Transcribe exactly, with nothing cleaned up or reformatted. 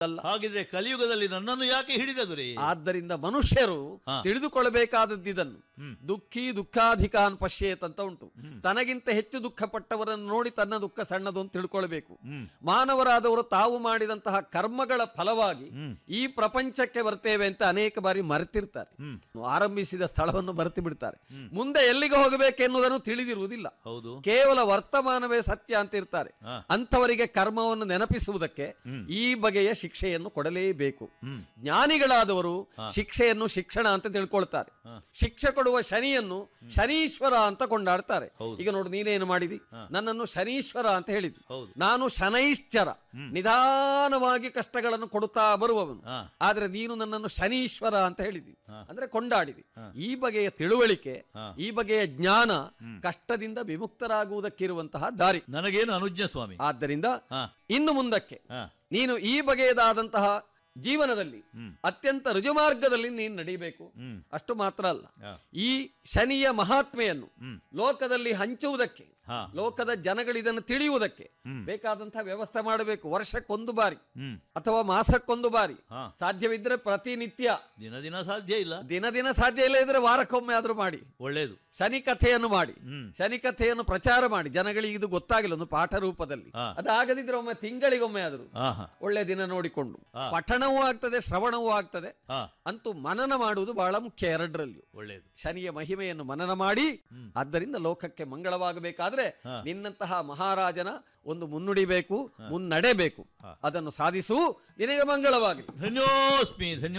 ಅಲ್ಲ. ಹಾಗಿದ್ರೆ ಕಲಿಯುಗದಲ್ಲಿ ನನ್ನನ್ನು ಯಾಕೆ ಹಿಡಿದ ದೊರೆ? ಆದ್ದರಿಂದ ಮನುಷ್ಯರು ಹಾ. ತಿಳಿದುಕೊಳ್ಳಬೇಕಾದದ್ದು ಇದನ್ನು. ಹ್ಮ್. ದುಃಖಿ ದುಃಖಾಧಿಕಾನ್ ಪಶ್ಯೇತ್ ಅಂತ ಉಂಟು. ತನಗಿಂತ ಹೆಚ್ಚು ದುಃಖಪಟ್ಟವರನ್ನು ನೋಡಿ ತನ್ನ ದುಃಖ ಸಣ್ಣದು ಅಂತ ತಿಳ್ಕೊಳ್ಬೇಕು. ಹ್ಮ್. ಮಾನವರಾದವರು ತಾವು ಮಾಡಿದಂತಹ ಕರ್ಮಗಳ ಫಲವಾಗಿ ಹ್ಮ್. ಈ ಪ್ರಪಂಚಕ್ಕೆ ಬರ್ತೇವೆ ಅಂತ ಅನೇಕ ಬಾರಿ ಮರೆತಿರ್ತಾರೆ. ಹ್ಮ್. ಆರಂಭಿಸಿದ ಸ್ಥಳವನ್ನು ಮರೆತು ಬಿಡ್ತಾರೆ. ಮುಂದೆ ಎಲ್ಲಿಗೆ ಹೋಗಬೇಕೆನ್ನುವುದನ್ನು ತಿಳಿದಿರುವುದಿಲ್ಲ. ಹೌದು. ಕೇವಲ ವರ್ತಮಾನವೇ ಸತ್ಯ ಅಂತ ಇರ್ತಾರೆ. ಹಾ. ಅಂಥವರಿಗೆ ಕರ್ಮವನ್ನು ನೆನಪಿಸುವುದಕ್ಕೆ ಹ್ಮ್. ಈ ಬಗೆಯ ಶಿಕ್ಷೆಯನ್ನು ಕೊಡಲೇಬೇಕು. ಹ್ಮ್. ಜ್ಞಾನಿಗಳಾದವರು ಹಾ. ಶಿಕ್ಷೆಯನ್ನು ಶಿಕ್ಷಣ ಅಂತ ತಿಳ್ಕೊಳ್ತಾರೆ. ಹಾ. ಶಿಕ್ಷೆ ಕೊಡುವ ಶನಿಯನ್ನು ಶನೀಶ್ವರ ಅಂತ ಕೊಂಡಾಡ್ತಾರೆ. ಹೌದು. ಈಗ ನೋಡು, ನೀನೇನು ಮಾಡಿದಿ? ಹಾ. ನನ್ನನ್ನು ಶನೀಶ್ವರ ಅಂತ ಹೇಳಿದಿ. ಹೌದು. ನಾನು ಶನೈಶ್ಚರ, ನಿಧಾನವಾಗಿ ಕಷ್ಟಗಳನ್ನು ಕೊಡುತ್ತಾ ಬರುವವನು. ಹಾ. ಆದ್ರೆ ನೀನು ನನ್ನನ್ನು ಶನೀಶ್ವರ ಅಂತ ಹೇಳಿದಿ, ಹಾ. ಅಂದ್ರೆ ಕೊಂಡಾಡಿದಿ. ಹಾ. ಈ ಬಗೆಯ ತಿಳುವಳಿಕೆ, ಹಾ. ಈ ಬಗೆಯ ಜ್ಞಾನ ಕಷ್ಟದಿಂದ ವಿಮುಕ್ತರಾಗುವುದಕ್ಕಿರುವಂತಹ ದಾರಿ. ನನಗೇನು ಅನುಜ್ಞೆ ಸ್ವಾಮಿ? ಆದ್ದರಿಂದ ಹಾ. ಇನ್ನು ಮುಂದಕ್ಕೆ ಹಾ. ನೀನು ಈ ಬಗೆಯದಾದಂತಹ ಜೀವನದಲ್ಲಿ ಹ್ಮ್. ಅತ್ಯಂತ ರುಜುಮಾರ್ಗದಲ್ಲಿ ನೀನು ನಡೀಬೇಕು. ಹ್ಮ್. ಅಷ್ಟು ಮಾತ್ರ ಅಲ್ಲ, ಹಾ. ಈ ಶನಿಯ ಮಹಾತ್ಮೆಯನ್ನು ಹ್ಮ್. ಲೋಕದಲ್ಲಿ ಹಂಚುವುದಕ್ಕೆ, ಹಾ. ಲೋಕದ ಜನಗಳಿದನ್ನು ತಿಳಿಯುವುದಕ್ಕೆ ಹ್ಮ್. ಬೇಕಾದಂತಹ ವ್ಯವಸ್ಥೆ ಮಾಡಬೇಕು. ವರ್ಷಕ್ಕೊಂದು ಬಾರಿ ಹ್ಮ್. ಅಥವಾ ಮಾಸಕ್ಕೊಂದು ಬಾರಿ, ಹಾ. ಸಾಧ್ಯವಿದ್ರೆ ಪ್ರತಿನಿತ್ಯ. ದಿನ ದಿನ ಸಾಧ್ಯ ಇಲ್ಲ. ದಿನ ದಿನ ಸಾಧ್ಯ ಇಲ್ಲ ಇದ್ರೆ ವಾರಕ್ಕೊಮ್ಮೆ ಆದ್ರೂ ಮಾಡಿ. ಒಳ್ಳೇದು. ಶನಿ ಕಥೆಯನ್ನು ಮಾಡಿ, ಹ್ಮ್. ಶನಿ ಕಥೆಯನ್ನು ಪ್ರಚಾರ ಮಾಡಿ, ಜನಗಳಿಗೆ ಇದು ಗೊತ್ತಾಗಿಲ್ಲ ಒಂದು ಪಾಠ ರೂಪದಲ್ಲಿ. ಹಾ. ಅದಾಗದಿದ್ರೆ ಒಮ್ಮೆ ತಿಂಗಳಿಗೊಮ್ಮೆ ಆದರೂ ಆಹಾ. ಒಳ್ಳೆ ದಿನ ನೋಡಿಕೊಂಡು ಹಾ. ಪಠಣವೂ ಆಗ್ತದೆ, ಶ್ರವಣವೂ ಆಗ್ತದೆ. ಹಾ. ಅಂತೂ ಮನನ ಮಾಡುವುದು ಬಹಳ ಮುಖ್ಯ. ಎರಡರಲ್ಲಿಯೂ ಒಳ್ಳೇದು. ಶನಿಯ ಮಹಿಮೆಯನ್ನು ಮನನ ಮಾಡಿ, ಆದ್ದರಿಂದ ಲೋಕಕ್ಕೆ ಮಂಗಳವಾಗಬೇಕಾದ್ರೆ ಹಾ. ನಿನ್ನಂತಹ ಮಹಾರಾಜನ ಒಂದು ಮುನ್ನುಡಿ ಬೇಕು, ಮುನ್ನಡೆಬೇಕು. ಅದನ್ನು ಸಾಧಿಸು, ನಿನಗೆ ಮಂಗಳವಾಗಲಿ. ಧನ್ಯೋಸ್ಮಿ ಧನ್ಯೋ